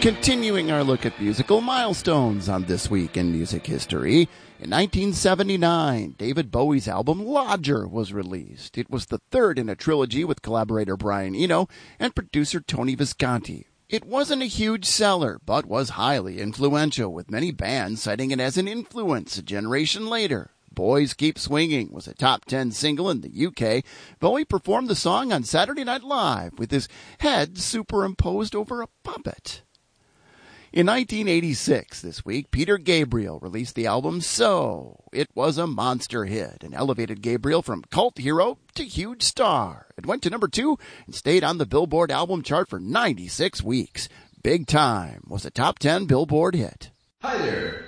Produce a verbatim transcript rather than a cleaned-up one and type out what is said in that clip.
Continuing our look at musical milestones on This Week in Music History, in nineteen seventy-nine, David Bowie's album Lodger was released. It was the third in a trilogy with collaborator Brian Eno and producer Tony Visconti. It wasn't a huge seller, but was highly influential, with many bands citing it as an influence a generation later. Boys Keep Swinging was a top ten single in the U K. Bowie performed the song on Saturday Night Live with his head superimposed over a puppet. In nineteen eighty-six, this week, Peter Gabriel released the album So. It was a monster hit and elevated Gabriel from cult hero to huge star. It went to number two and stayed on the Billboard album chart for ninety-six weeks. Big Time was a top ten Billboard hit. Hi there.